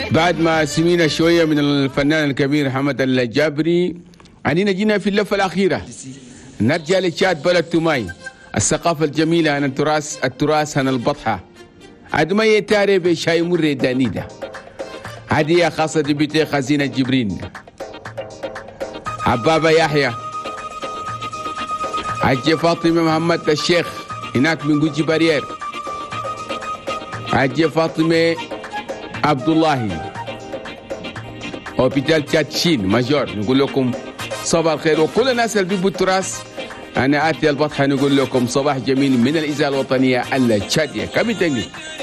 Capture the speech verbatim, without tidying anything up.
بعد ما سمينا شوية من الفنان الكبير حمد الجابري، عنينا جينا في اللفة الأخيرة نرجع لتشاد بلد توماي، الثقافة الجميلة عن التراث التراث عن البطحة عدمية تاري بشاي مرة دانيدا هدية خاصة بيتي خزينة جبرين حبابة يحيى حجة فاطمة محمد الشيخ هناك من جوجي بارير، حجة فاطمة عبد الله هوبيتال تشاتشين ماجور. نقول لكم صباح الخير، وكل الناس اللي بيبوا التراث أنا آتي البطحة نقول لكم صباح جميل من الإذاعة الوطنية التشادية. كابتن